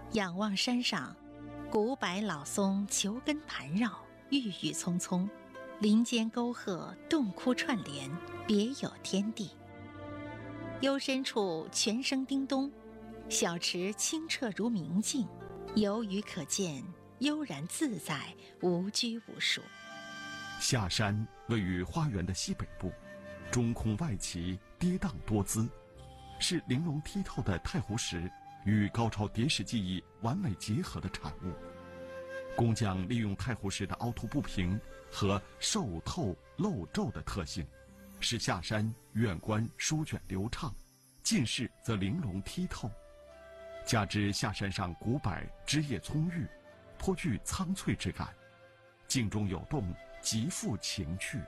仰望山上，古柏老松球根盘绕，郁郁葱葱，林间沟壑洞窟串联，别有天地。幽深处泉声叮咚，小池清澈如明镜，游鱼可见，悠然自在，无拘无束。 下山位于花园的西北部，中空外奇，跌宕多姿，是玲珑剔透的太湖石与高超叠石技艺完美结合的产物。工匠利用太湖石的凹凸不平和瘦透漏皱的特性，使下山远观舒卷流畅，近视则玲珑剔透。加之下山上古柏枝叶葱郁，颇具苍翠之感，静中有动，极富情趣。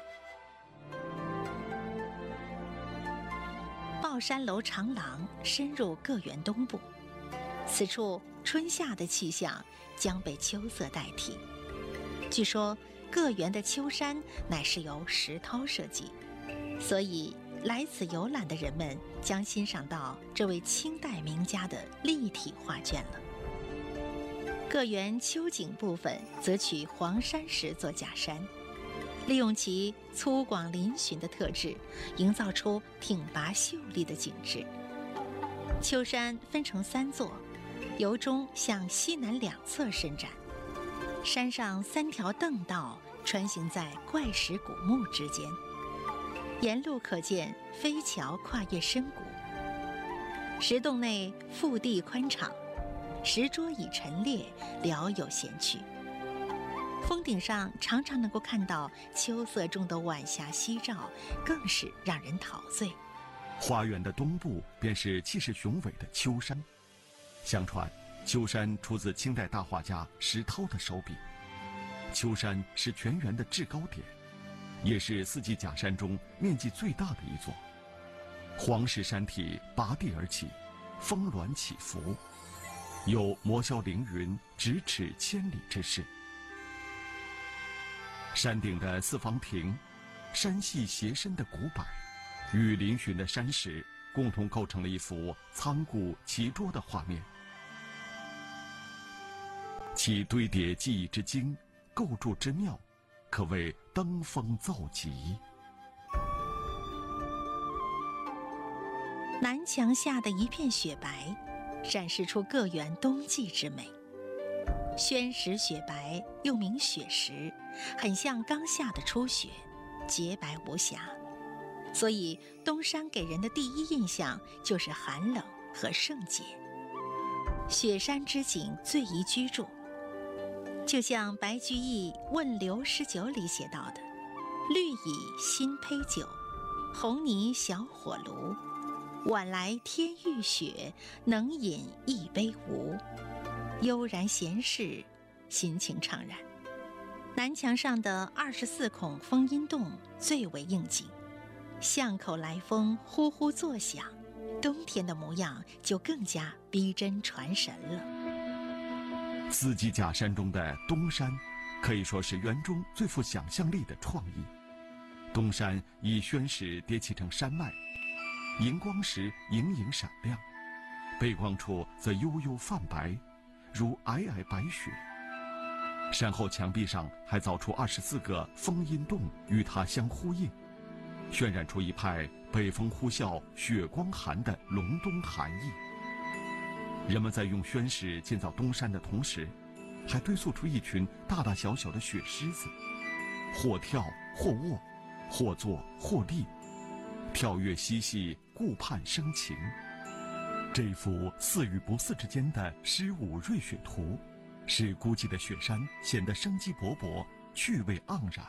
抱山楼长廊深入个园东部，此处春夏的气象将被秋色代替。据说个园的秋山乃是由石涛设计，所以来此游览的人们将欣赏到这位清代名家的立体画卷了。个园秋景部分则取黄山石做假山，利用其粗犷嶙峋的特质，营造出挺拔秀丽的景致。秋山分成3座，由中向西南2侧伸展，山上3条凳道穿行在怪石古木之间，沿路可见飞桥跨越深谷。石洞内腹地宽敞，石桌椅陈列，聊有闲趣。峰顶上常常能够看到秋色中的晚霞夕照，更是让人陶醉。 花园的东部便是气势雄伟的秋山。相传秋山出自清代大画家石涛的手笔。秋山是全园的制高点，也是4季假山中面积最大的一座。黄石山体拔地而起，峰峦起伏，有摩霄凌云，咫尺千里之势。山顶的四方亭，山系斜伸的古柏，与嶙峋的山石共同构成了一幅苍古奇拙的画面。其堆叠技艺之精，构筑之妙，可谓登峰造极。 南墙下的一片雪白，展示出个园冬季之美。宣石雪白又名雪石，很像刚下的初雪，洁白无瑕，所以东山给人的第一印象就是寒冷和圣洁。雪山之景最宜居住，就像白居易《问刘十九》里写到的：绿蚁新醅酒，红泥小火炉，晚来天欲雪，能饮一杯无。悠然闲适，心情怅然。南墙上的24孔风音洞最为应景，巷口来风呼呼作响，冬天的模样就更加逼真传神了。 4季假山中的东山，可以说是园中最富想象力的创意。东山以宣石叠砌成山脉，荧光石隐隐闪亮，背光处则悠悠泛白，如皑皑白雪。山后墙壁上还凿出24个风音洞，与它相呼应，渲染出一派北风呼啸、雪光寒的隆冬寒意。人们在用宣石建造东山的同时，还堆塑出一群大大小小的雪狮子，或跳或卧，或坐或立，跳跃嬉戏，顾盼生情。这幅似与不似之间的诗舞瑞雪图，使孤寂的雪山显得生机勃勃，趣味盎然。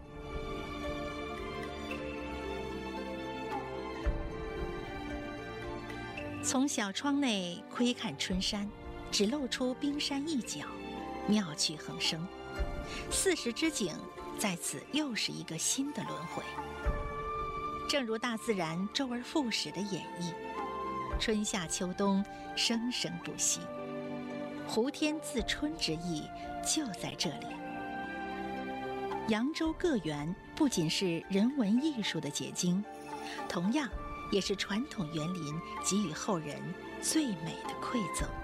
从小窗内窥看春山，只露出冰山一角，妙趣横生。40之景在此又是一个新的轮回。正如大自然周而复始的演绎，春夏秋冬生生不息，胡天自春之意就在这里。扬州个园不仅是人文艺术的结晶，同样也是传统园林给予后人最美的馈赠。